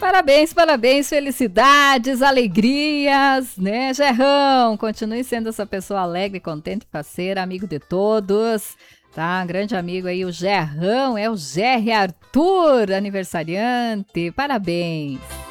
Parabéns, parabéns, felicidades, alegrias, né, Gerrão? Continue sendo essa pessoa alegre, contente, parceira, amigo de todos, tá? Um grande amigo aí, o Gerrão, é o Gerry Arthur, aniversariante, parabéns.